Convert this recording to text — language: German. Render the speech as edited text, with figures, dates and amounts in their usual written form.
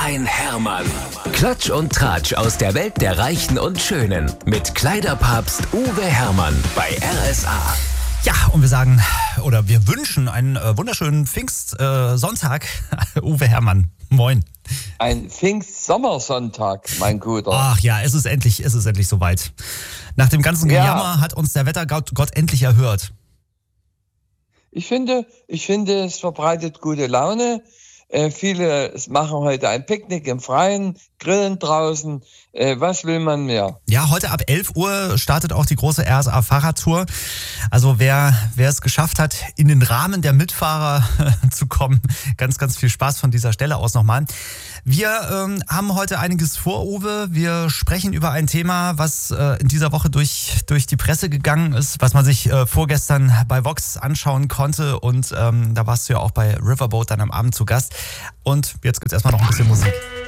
ein Hermann. Klatsch und Tratsch aus der Welt der Reichen und Schönen. Mit Kleiderpapst Uwe Hermann bei RSA. Ja, und wir sagen, oder wir wünschen einen wunderschönen Pfingstsonntag. Uwe Hermann, moin. Ein Pfingstsommersonntag, mein Guter. Ach ja, es ist endlich soweit. Nach dem ganzen Gejammer hat uns der Wettergott endlich erhört. Ich finde, es verbreitet gute Laune. Viele machen heute ein Picknick im Freien, grillen draußen. Was will man mehr? Ja, heute ab 11 Uhr startet auch die große RSA-Fahrradtour. Also wer es geschafft hat, in den Rahmen der Mitfahrer zu kommen, ganz, ganz viel Spaß von dieser Stelle aus nochmal. Wir haben heute einiges vor, Uwe. Wir sprechen über ein Thema, was in dieser Woche durch die Presse gegangen ist, was man sich vorgestern bei Vox anschauen konnte. Und da warst du ja auch bei Riverboat dann am Abend zu Gast. Und jetzt gibt's erstmal noch ein bisschen Musik.